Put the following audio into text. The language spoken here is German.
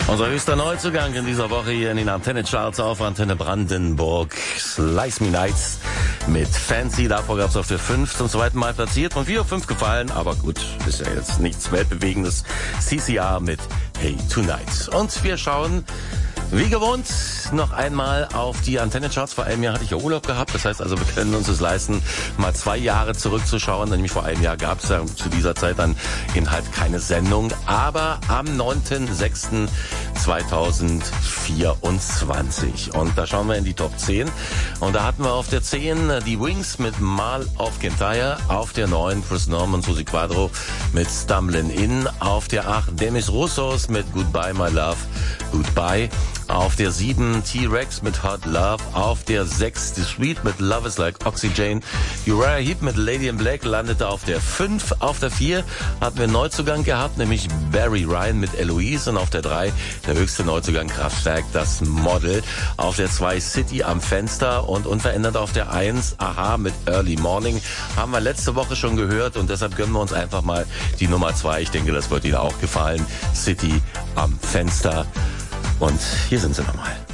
Unser höchster Neuzugang in dieser Woche hier in den Antenne-Charts auf Antenne Brandenburg. Slice Me Nights mit Fancy. Davor gab es auf der 5 zum zweiten Mal platziert. Von 4 auf 5 gefallen, aber gut, ist ja jetzt nichts Weltbewegendes. CCR mit Hey Tonight. Und wir schauen wie gewohnt noch einmal auf die Antenne-Charts. Vor einem Jahr hatte ich ja Urlaub gehabt. Das heißt also, wir können uns es leisten, mal 2 Jahre zurückzuschauen. Nämlich vor einem Jahr gab es ja zu dieser Zeit dann eben halt keine Sendung. Aber am 9.06.2024. Und da schauen wir in die Top 10. Und da hatten wir auf der 10 die Wings mit Mal of Kintyre. Auf der 9 Chris Norman und Susi Quadro mit Stumblin' In. Auf der 8 Demis Roussos mit Goodbye My Love, Goodbye. Auf der 7 T-Rex mit Hot Love. Auf der 6 The Sweet mit Love Is Like Oxygen. Uriah Heep mit Lady in Black landete auf der 5. Auf der 4 hatten wir einen Neuzugang gehabt, nämlich Barry Ryan mit Eloise. Und auf der 3 der höchste Neuzugang Kraftwerk, das Model. Auf der 2 City am Fenster und unverändert auf der 1 Aha mit Early Morning. Haben wir letzte Woche schon gehört und deshalb gönnen wir uns einfach mal die Nummer 2. Ich denke, das wird Ihnen auch gefallen. City am Fenster. Und hier sind sie nochmal.